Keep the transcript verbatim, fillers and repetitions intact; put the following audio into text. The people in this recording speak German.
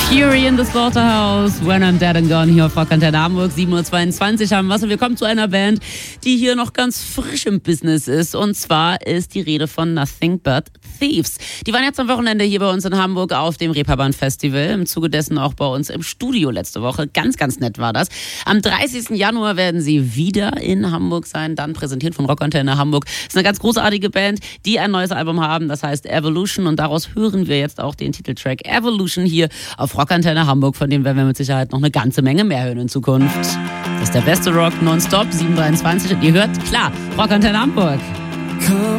Fury in the Slaughterhouse, When I'm Dead and Gone, hier auf Rockantenne Hamburg, sieben Uhr zweiundzwanzig haben wir. Und wir kommen zu einer Band, die hier noch ganz frisch im Business ist. Und zwar ist die Rede von Nothing But Thieves. Die waren jetzt am Wochenende hier bei uns in Hamburg auf dem Reeperbahn Festival. Im Zuge dessen auch bei uns im Studio letzte Woche. Ganz, ganz nett war das. Am dreißigsten Januar werden sie wieder in Hamburg sein, dann präsentiert von Rockantenne Hamburg. Das ist eine ganz großartige Band, die ein neues Album haben, das heißt Evolution. Und daraus hören wir jetzt auch den Titeltrack Evolution hier auf Rockantenne Hamburg, von dem werden wir mit Sicherheit noch eine ganze Menge mehr hören in Zukunft. Das ist der beste Rock nonstop, sieben Uhr dreiundzwanzig und ihr hört, klar, Rockantenne Hamburg.